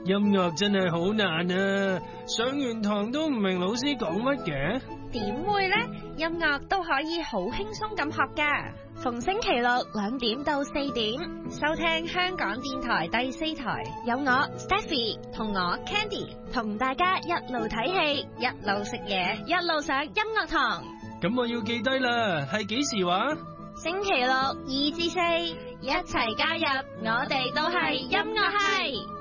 音樂真係好難啊！上完堂都唔明老師講乜嘅。 點會呢？音樂都可以好輕鬆咁學㗎。逢星期六2點到4點，收聽香港電台第4台，有我 Stephy 同我 Candy 同大家一路睇戲，一路食嘢，一路上音樂堂。 咁我要記低啦，係幾時話？ 星期六2至4，一齊加入，我哋都係音樂系。